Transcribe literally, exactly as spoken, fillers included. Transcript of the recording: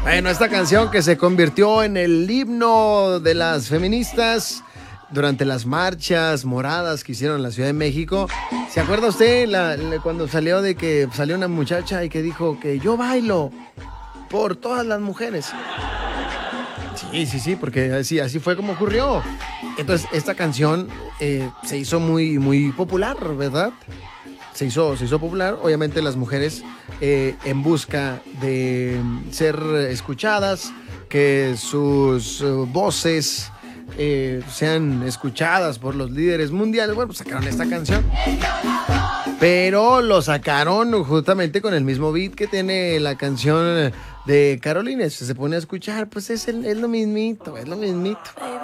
Bueno, esta canción que se convirtió en el himno de las feministas durante las marchas moradas que hicieron en la Ciudad de México. ¿Se acuerda usted la, la- cuando salió de que salió una muchacha y que dijo que yo bailo por todas las mujeres? Sí, sí, sí, porque así, así fue como ocurrió. Entonces, esta canción eh, se hizo muy, muy popular, ¿verdad? Se hizo, se hizo popular, obviamente las mujeres eh, en busca de ser escuchadas, que sus eh, voces eh, sean escuchadas por los líderes mundiales. Bueno, pues sacaron esta canción, pero lo sacaron justamente con el mismo beat que tiene la canción de Carolina. Si se pone a escuchar, pues es, el- es lo mismito, es lo mismito.